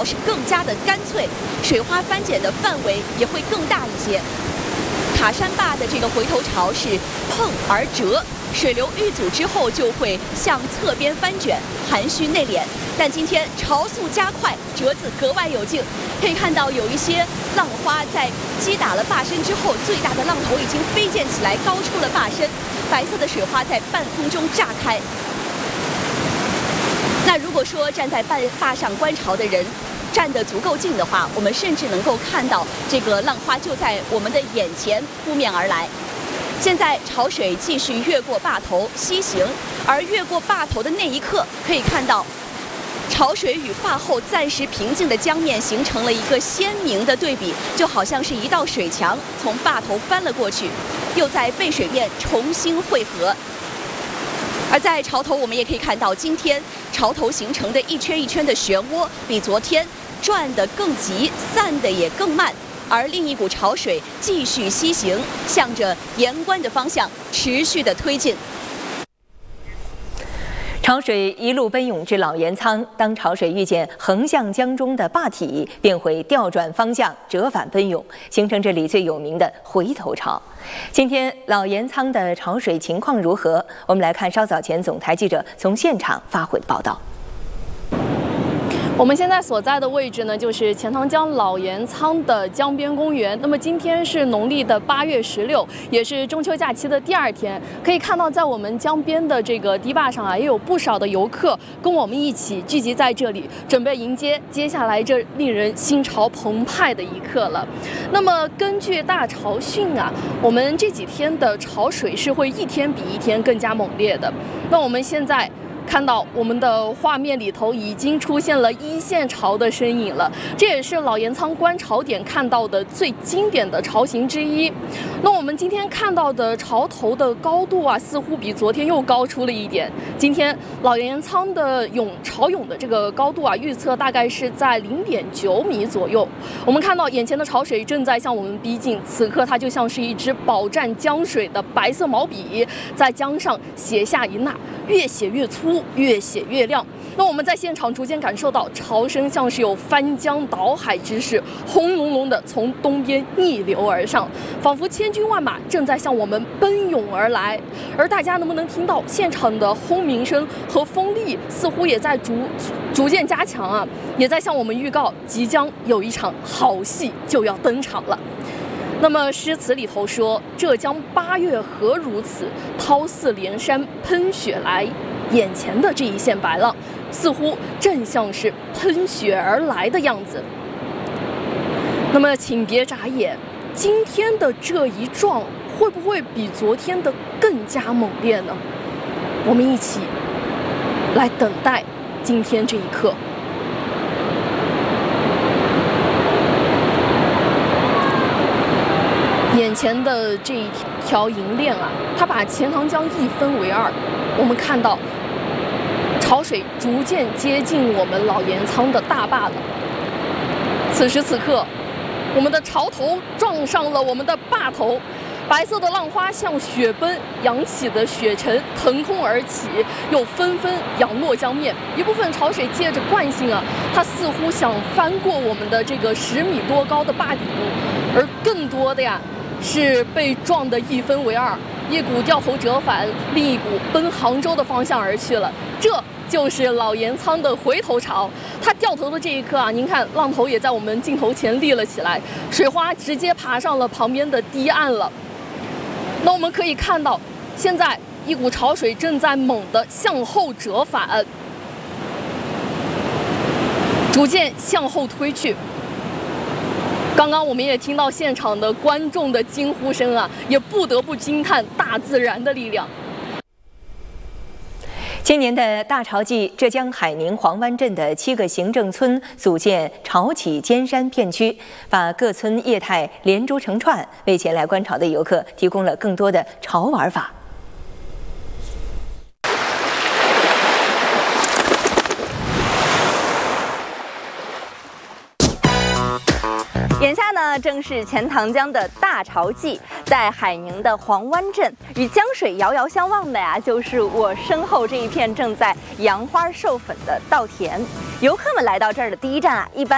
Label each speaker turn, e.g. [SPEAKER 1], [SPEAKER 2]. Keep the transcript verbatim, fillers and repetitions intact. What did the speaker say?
[SPEAKER 1] 是更加的干脆，水花翻卷的范围也会更大一些。塔山坝的这个回头潮是碰而折，水流遇阻之后就会向侧边翻卷，含蓄内敛。但今天潮速加快，折子格外有劲，可以看到有一些浪花在击打了坝身之后，最大的浪头已经飞溅起来，高出了坝身，白色的水花在半空中炸开。那如果说站在坝坝上观潮的人站得足够近的话，我们甚至能够看到这个浪花就在我们的眼前扑面而来。现在潮水继续越过坝头西行，而越过坝头的那一刻，可以看到潮水与坝后暂时平静的江面形成了一个鲜明的对比，就好像是一道水墙从坝头翻了过去，又在背水面重新汇合。而在潮头，我们也可以看到，今天潮头形成的一圈一圈的漩涡，比昨天转得更急，散得也更慢。而另一股潮水继续西行，向着盐关的方向持续的推进。
[SPEAKER 2] 潮水一路奔涌至老盐仓，当潮水遇见横向江中的坝体，便会调转方向，折返奔涌，形成这里最有名的回头潮。今天老盐仓的潮水情况如何？我们来看稍早前总台记者从现场发回的报道。
[SPEAKER 3] 我们现在所在的位置呢，就是钱塘江老盐仓的江边公园。那么今天是农历的八月十六，也是中秋假期的第二天。可以看到，在我们江边的这个堤坝上啊，也有不少的游客跟我们一起聚集在这里，准备迎接接下来这令人心潮澎湃的一刻了。那么根据大潮讯啊，我们这几天的潮水是会一天比一天更加猛烈的。那我们现在看到我们的画面里头已经出现了一线潮的身影了，这也是老盐仓观潮点看到的最经典的潮型之一。那我们今天看到的潮头的高度啊，似乎比昨天又高出了一点。今天老盐仓的涌潮涌的这个高度啊，预测大概是在零点九米左右。我们看到眼前的潮水正在向我们逼近，此刻它就像是一支饱蘸江水的白色毛笔，在江上写下一捺，越写越粗，越写越亮。那我们在现场逐渐感受到潮声像是有翻江倒海之势，轰隆隆的从东边逆流而上，仿佛千军万马正在向我们奔涌而来。而大家能不能听到现场的轰鸣声和风力似乎也在逐逐渐加强啊，也在向我们预告即将有一场好戏就要登场了。那么诗词里头说，浙江八月何如此，涛似连山喷雪来。眼前的这一线白浪，似乎正像是喷雪而来的样子。那么请别眨眼，今天的这一撞会不会比昨天的更加猛烈呢？我们一起来等待今天这一刻。眼前的这一条银链啊，它把钱塘江一分为二。我们看到潮水逐渐接近我们老盐仓的大坝了。此时此刻，我们的潮头撞上了我们的坝头，白色的浪花像雪奔，扬起的雪尘腾空而起，又纷纷扬落江面。一部分潮水借着惯性啊，它似乎想翻过我们的这个十米多高的坝顶，而更多的呀是被撞得一分为二，一股掉头折返，另一股奔杭州的方向而去了。这就是老盐仓的回头潮。它掉头的这一刻啊，您看浪头也在我们镜头前立了起来，水花直接爬上了旁边的堤岸了。那我们可以看到，现在一股潮水正在猛地向后折返，逐渐向后推去。刚刚我们也听到现场的观众的惊呼声啊，也不得不惊叹大自然的力量。
[SPEAKER 2] 今年的大潮季，浙江海宁黄湾镇的七个行政村组建潮起尖山片区，把各村业态连珠成串，为前来观潮的游客提供了更多的潮玩法。
[SPEAKER 4] 眼下呢，正是钱塘江的大潮季，在海宁的黄湾镇，与江水遥遥相望的呀，就是我身后这一片正在扬花授粉的稻田。游客们来到这儿的第一站啊，一般